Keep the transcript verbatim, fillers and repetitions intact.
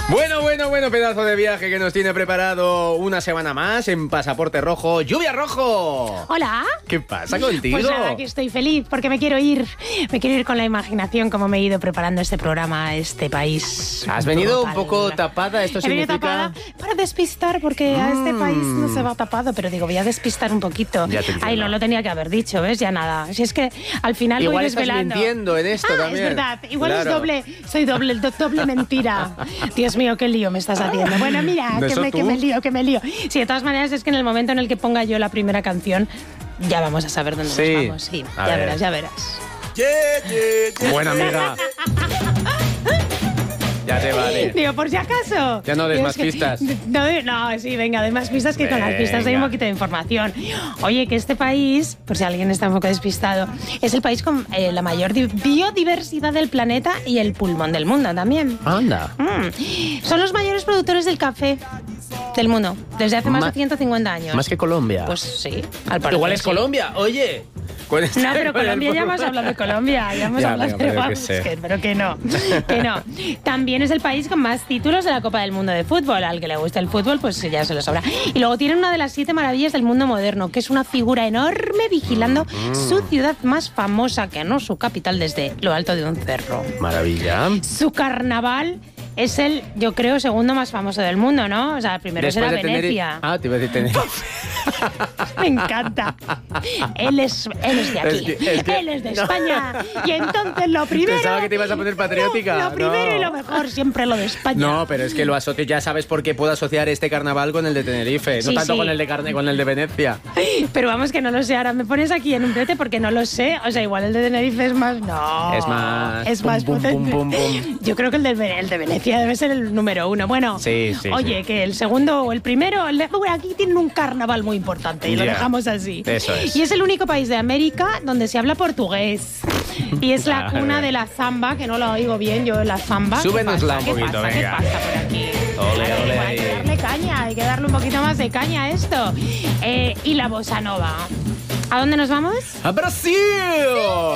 Bueno, bueno, bueno, pedazo de viaje que nos tiene preparado una semana más en Pasaporte Rojo. ¡Lluvia Rojo! Hola. ¿Qué pasa contigo? Pues nada, que estoy feliz porque me quiero ir. Me quiero ir con la imaginación como me he ido preparando este programa a este país. ¿Has venido brutal. un poco tapada? ¿Esto He venido significa...? tapada para despistar porque mm. a este país no se va tapado, pero digo, voy a despistar un poquito. Ya te entiendo. Ay, no lo tenía que haber dicho, ¿ves? Ya nada. Si es que al final Igual voy estás desvelando. mintiendo en esto ah, también. Es verdad. Igual Claro. es doble. Soy doble, do, doble mentira. Dios mío, qué lío me estás haciendo. Bueno, mira, que me, que me lío, que me lío. Sí, de todas maneras es que en el momento en el que ponga yo la primera canción, ya vamos a saber dónde Sí. nos vamos. Sí, A ya ver. verás, ya verás. Yeah, yeah, yeah. Buena amiga. Ya te vale. Digo, por si acaso. Ya no des Digo, más es que- pistas. No, no, sí, venga, doy más pistas que con las pistas doy un Venga. poquito de información. Oye, que este país, por si alguien está un poco despistado, es el país con eh, la mayor di- biodiversidad del planeta y el pulmón del mundo también. Anda. Mm. Son los mayores productores del café del mundo, desde hace más Ma- de ciento cincuenta años. Más que Colombia. Pues sí, al parecer. Igual es sí. Colombia, oye. Con este- No, pero con el Colombia ya pulmón. hemos hablado de Colombia, ya hemos Ya, hablado venga, de pero yo qué vamos, sé. que- pero que no, que no. También es el país con más títulos de la Copa del Mundo de Fútbol. Al que le gusta el fútbol, pues ya se lo sobra. Y luego tienen una de las siete maravillas del mundo moderno, que es una figura enorme vigilando su ciudad más famosa, que no su capital, desde lo alto de un cerro. Maravilla. Su carnaval es el, yo creo, segundo más famoso del mundo, ¿no? O sea, primero Después será de Tenerife- Venecia. Ah, te iba a decir Tenerife. Me encanta. Él es, él es de aquí. Es que- es que- él es de no. España. Y entonces lo primero... Pensaba que te ibas a poner patriótica. No, lo primero No. y lo mejor, siempre lo de España. No, pero es que lo asocio, ya sabes por qué puedo asociar este carnaval con el de Tenerife, Sí, no tanto sí. con el de carne, con el de Venecia. Pero vamos que no lo sé. Ahora me pones aquí en un brete porque no lo sé. O sea, igual el de Tenerife es más... No. Es más Es pum, más pum, potente. pum, pum, pum. Yo creo que el de, Ve- el de Venecia debe ser el número uno. Bueno, Sí, sí, oye, sí. que el segundo o el primero... el de- bueno, aquí tienen un carnaval muy importante y lo Ya. dejamos así. Eso es. Y es el único país de América donde se habla portugués. Y es la Claro. cuna de la zamba, que no la oigo bien yo, la zamba. ¿Qué Súbenosla pasa? un ¿Qué poquito, pasa? venga. ¿Qué pasa por aquí? Ole, Claro, ole hay que ahí. darle caña, hay que darle un poquito más de caña a esto. Eh, y la bossa nova. ¿A dónde nos vamos? ¡A Brasil!